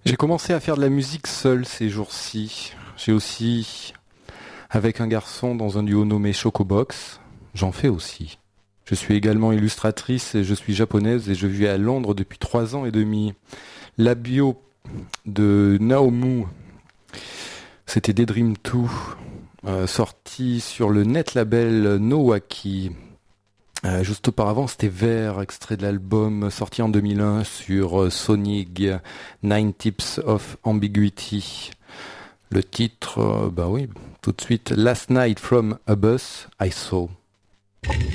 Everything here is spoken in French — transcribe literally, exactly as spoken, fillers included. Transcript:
J'ai commencé à faire de la musique seul ces jours-ci. J'ai aussi, avec un garçon dans un duo nommé Chocobox, j'en fais aussi. Je suis également illustratrice et je suis japonaise et je vis à Londres depuis trois ans et demi. La bio de Naomu, c'était Daydream deux, euh, sorti sur le net label Nowaki. Euh, juste auparavant, c'était Vert, extrait de l'album sorti en deux mille un sur euh, Sonic, Nine Tips of Ambiguity. Le titre, euh, bah oui, tout de suite, Last Night from a Bus I Saw.